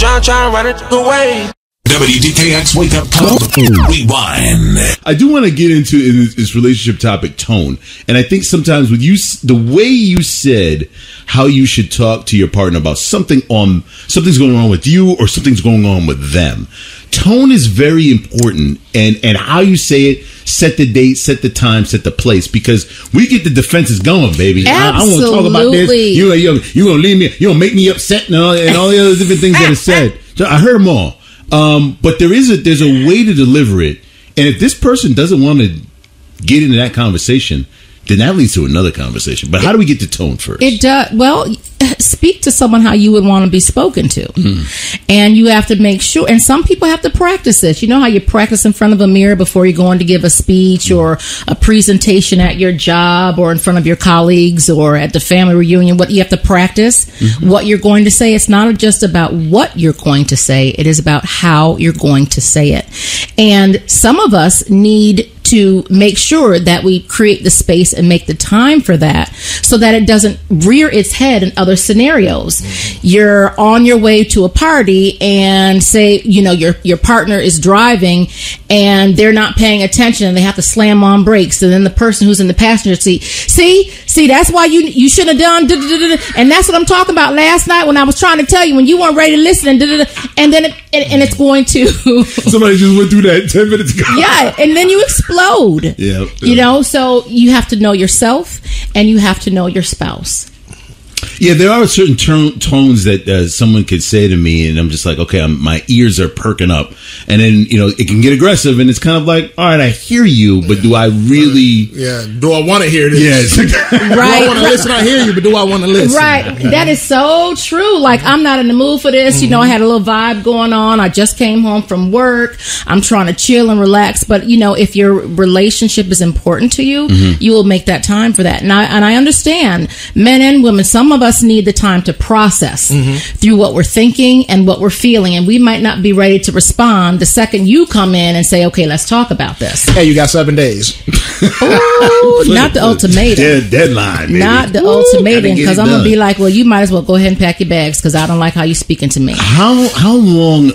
trying to run it away. WDKX Wake Up Call Rewind. I do want to get into this relationship topic, tone. And I think sometimes with you, the way you said how you should talk to your partner about something's going on with you or something's going on with them. Tone is very important, and how you say it, set the date, set the time, set the place, because we get the defenses going, baby. I want to talk about this. You gonna leave me? You gonna make me upset and all the other different things that are said. So I heard them all. But there's a way to deliver it, and if this person doesn't want to get into that conversation, then that leads to another conversation. But how do we get to tone first? It does. Well, speak to someone how you would want to be spoken to. And you have to make sure, and some people have to practice this. You know how you practice in front of a mirror before you're going to give a speech or a presentation at your job or in front of your colleagues or at the family reunion. What you have to practice, what you're going to say. It's not just about what you're going to say. It is about how you're going to say it. And some of us need to make sure that we create the space and make the time for that so that it doesn't rear its head in other scenarios. You're on your way to a party and say, your partner is driving and they're not paying attention and they have to slam on brakes. And then the person who's in the passenger seat, see, that's why you should have done, and that's what I'm talking about last night when I was trying to tell you when you weren't ready to listen, and then it's going to. Somebody just went through that 10 minutes ago. Yeah, and then you explode. Yeah. So you have to know yourself and you have to know your spouse. Yeah, there are certain tones that someone could say to me, and I'm just like, okay, my ears are perking up. And then, it can get aggressive, and it's kind of like, all right, I hear you, but do I really... Yeah, do I want to hear this? Yes. Right. Do I want to listen? I hear you, but do I want to listen? Right. That is so true. Like, I'm not in the mood for this. I had a little vibe going on. I just came home from work. I'm trying to chill and relax. But, if your relationship is important to you, you will make that time for that. And I understand men and women, some of us need the time to process through what we're thinking and what we're feeling, and we might not be ready to respond the second you come in and say, okay, let's talk about this. Hey, you got 7 days. Ooh, not the ultimatum. Deadline, baby. Not the ultimatum, because I'm gonna be like, well, you might as well go ahead and pack your bags because I don't like how you speaking to me. How long?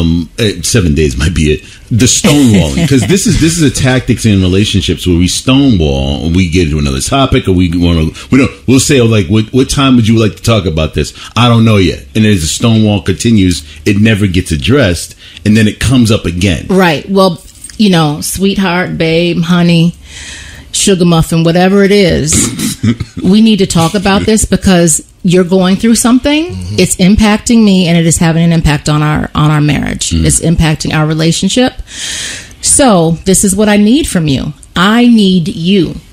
7 days might be it. The stonewalling, because this is a tactics in relationships where we stonewall and we get into another topic, or we'll say, like, what time would you like to talk about this? I don't know yet. And as the stonewall continues, it never gets addressed, and then it comes up again. Right. Well, sweetheart, babe, honey, sugar muffin, whatever it is, we need to talk about this because you're going through something. It's impacting me, and it is having an impact on our marriage. It's impacting our relationship. So this is what I need from you. I need you